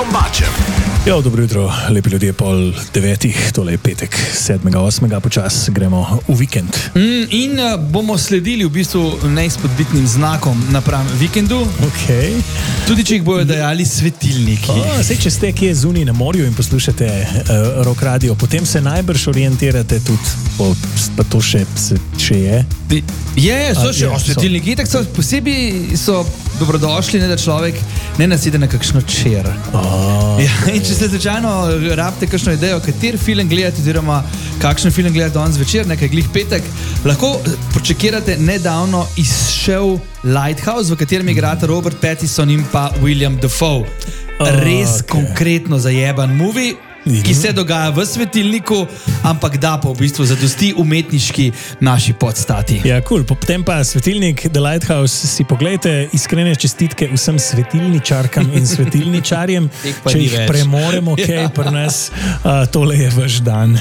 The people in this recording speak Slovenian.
Kombacem. Jo, dobro jutro, lepi ljudje, 8:30, tole je petek, 7.8. počas gremo v vikend. In bomo sledili v bistvu neizpodbitnim znakom napram vikendu, Okay. tudi če jih bojo dajali svetilniki. Sej, če ste kje zunaj na morju in poslušate rock radio, potem se najbrž orientirate tudi, pa to še je. So še svetilniki, tako so posebej so dobrodošli, ne da človek ne nasede na kakšno čer. In če se slučajno rabite kakšno idejo, kateri film gledate, oziroma kakšen film gledate danes zvečer, nekaj glih petek, lahko počekirate nedavno izšel Lighthouse, v katerem igrata Robert Pattinson in pa William Dafoe. Res konkretno zajeban movie, ki se dogaja v svetilniku, ampak da pa v bistvu zadosti umetniški naši podstati. Ja, cool. Potem pa svetilnik, The Lighthouse, si poglejte, iskrene čestitke vsem svetilničarkam in svetilničarjem, če jih premoremo, kaj pri nas, tole je vaš dan.